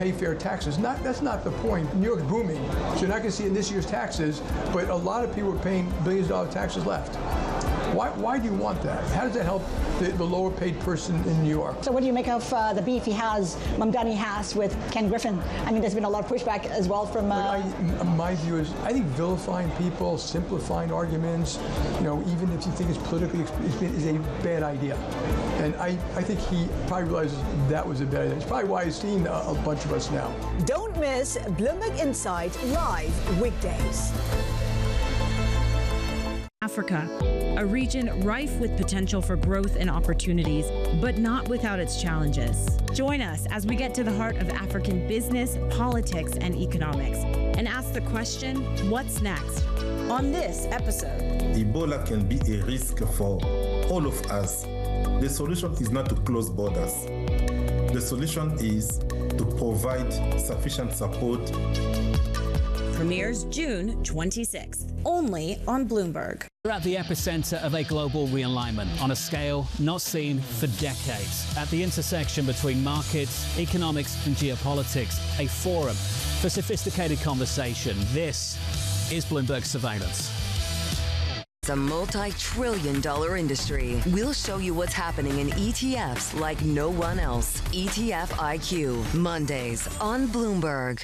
pay fair taxes. That's not the point. New York's booming, so you're not going to see it in this year's taxes, but a lot of people are paying billions of dollars taxes left. Why do you want that? How does that help the lower paid person in New York? So what do you make of the beef Mamdani has with Ken Griffin? I mean, there's been a lot of pushback as well from... My view is, I think vilifying people, simplifying arguments, even if you think it's politically, is a bad idea. And I think he probably realizes that was a bad idea. It's probably why he's seen a bunch of us now. Don't miss Bloomberg Insight live weekdays. Africa, a region rife with potential for growth and opportunities, but not without its challenges. Join us as we get to the heart of African business, politics, and economics, and ask the question, what's next? On this episode. Ebola can be a risk for all of us. The solution is not to close borders. The solution is to provide sufficient support. Premieres June 26th, only on Bloomberg. We're at the epicenter of a global realignment on a scale not seen for decades. At the intersection between markets, economics, and geopolitics, a forum for sophisticated conversation. This is Bloomberg Surveillance. It's a multi-trillion-dollar industry. We'll show you what's happening in ETFs like no one else. ETF IQ, Mondays on Bloomberg.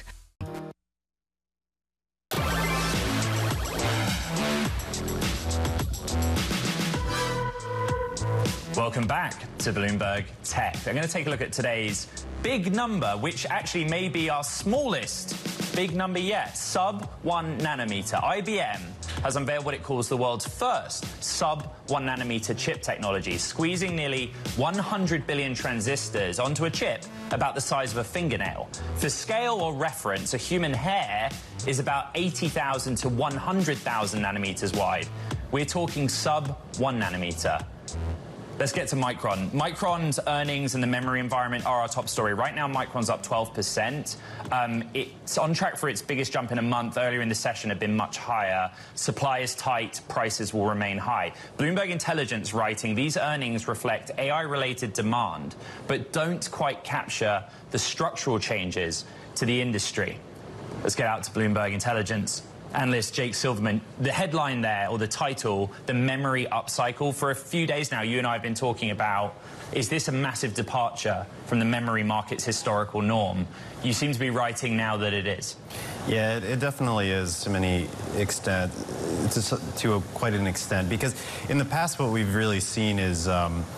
Welcome back to Bloomberg Tech. I'm going to take a look at today's big number, which actually may be our smallest big number yet, sub-1 nanometer. IBM has unveiled what it calls the world's first sub-1 nanometer chip technology, squeezing nearly 100 billion transistors onto a chip about the size of a fingernail. For scale or reference, a human hair is about 80,000 to 100,000 nanometers wide. We're talking sub-1 nanometer. Let's get to Micron. Micron's earnings and the memory environment are our top story. Right now, Micron's up 12%. It's on track for its biggest jump in a month. Earlier in the session had been much higher. Supply is tight. Prices will remain high. Bloomberg Intelligence writing, these earnings reflect AI-related demand, but don't quite capture the structural changes to the industry. Let's get out to Bloomberg Intelligence. Analyst Jake Silverman, the headline there, or the title, the memory upcycle. For a few days now, you and I have been talking about, is this a massive departure from the memory market's historical norm? You seem to be writing now that it is. Yeah, it definitely is to many extent, to quite an extent, because in the past what we've really seen is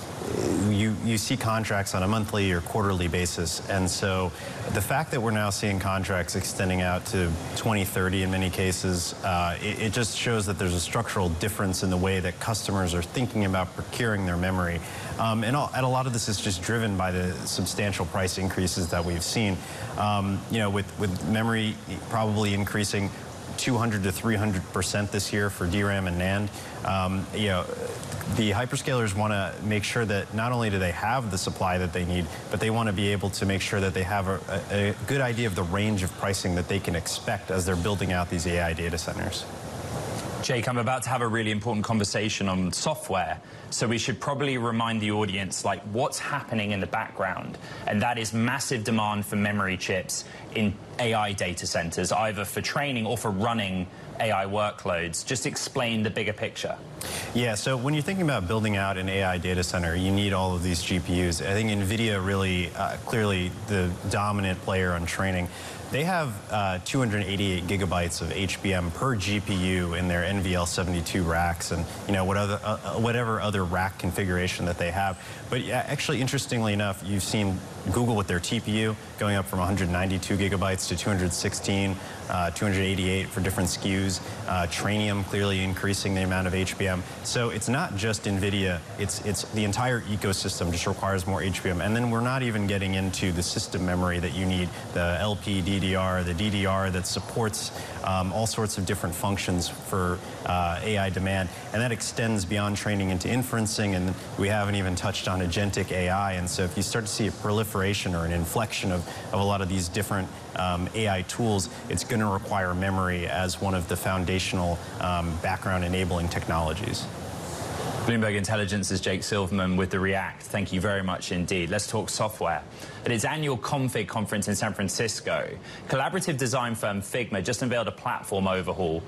you see contracts on a monthly or quarterly basis, and so the fact that we're now seeing contracts extending out to 2030 in many cases, it just shows that there's a structural difference in the way that customers are thinking about procuring their memory. And a lot of this is just driven by the substantial price increases that we've seen. With memory probably increasing 200 to 300% this year for DRAM and NAND. The hyperscalers want to make sure that not only do they have the supply that they need, but they want to be able to make sure that they have a good idea of the range of pricing that they can expect as they're building out these AI data centers. Jake, I'm about to have a really important conversation on software, so we should probably remind the audience what's happening in the background, and that is massive demand for memory chips in AI data centers, either for training or for running AI workloads. Just explain the bigger picture. Yeah, so when you're thinking about building out an AI data center, you need all of these GPUs. I think NVIDIA really, clearly the dominant player on training. They have 288 gigabytes of HBM per GPU in their NVL72 racks, and whatever other rack configuration that they have. But yeah, actually, interestingly enough, you've seen Google with their TPU going up from 192 gigabytes to 216, 288 for different SKUs. Trainium clearly increasing the amount of HBM. So it's not just NVIDIA, it's the entire ecosystem just requires more HBM. And then we're not even getting into the system memory that you need, the LP, DDR, the DDR that supports all sorts of different functions for AI demand. And that extends beyond training into inferencing, and we haven't even touched on agentic AI. And so if you start to see a proliferation or an inflection of a lot of these different AI tools, it's going to require memory as one of the foundational background enabling technologies. Bloomberg Intelligence's Jake Silverman with the React. Thank you very much indeed. Let's talk software. At its annual Config conference in San Francisco, collaborative design firm Figma just unveiled a platform overhaul